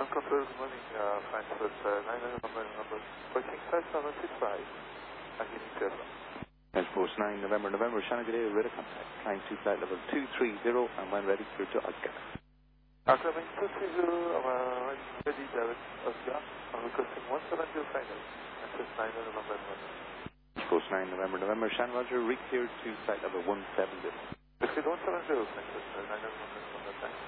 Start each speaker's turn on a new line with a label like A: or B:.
A: control, good morning, Frankfurt, 9 November, approaching 5765, beginning to aircraft.
B: Transport 9 November, Shannon, good day, radar contact, flying to flight level 230, and when ready, clear to Oscar.
A: Oscar, 230, ready, direct Oscar, I'm requesting 170 final, access 9 November.
B: Transport 9 November, Shannon, roger, re-cleared to flight level 170.
A: Request 170, Frankfurt, 9 November, thanks.